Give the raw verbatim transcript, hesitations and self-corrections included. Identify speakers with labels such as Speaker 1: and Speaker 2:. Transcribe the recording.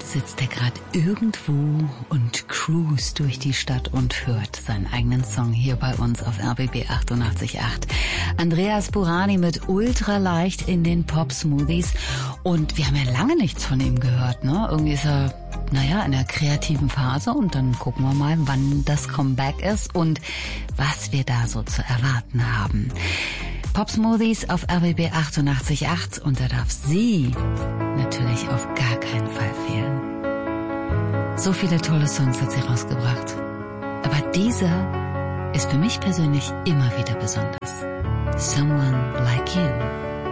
Speaker 1: sitzt er gerade irgendwo und cruist durch die Stadt und hört seinen eigenen Song hier bei uns auf R B B achtundachtzig Komma acht. Andreas Burani mit Ultraleicht in den Pop-Smoothies. Und wir haben ja lange nichts von ihm gehört, ne? Irgendwie ist er, naja, in der kreativen Phase. Und dann gucken wir mal, wann das Comeback ist und was wir da so zu erwarten haben. Pop-Smoothies auf R B B achtundachtzig Komma acht. Und da darf sie natürlich auf gar keinen Fall fehlen. So viele tolle Songs hat sie rausgebracht. Aber dieser ist für mich persönlich immer wieder besonders. Someone Like You.